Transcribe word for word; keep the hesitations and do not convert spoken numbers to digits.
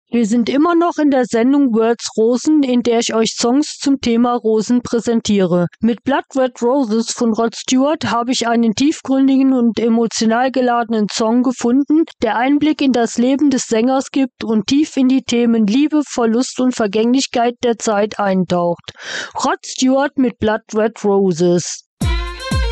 Wir sind immer noch in der Sendung Words Rosen, in der ich euch Songs zum Thema Rosen präsentiere. Mit Blood Red Roses von Rod Stewart habe ich einen tiefgründigen und emotional geladenen Song gefunden, der Einblick in das Leben des Sängers gibt und tief in die Themen Liebe, Verlust und Vergänglichkeit der Zeit eintaucht. Rod Stewart mit Blood Red Roses.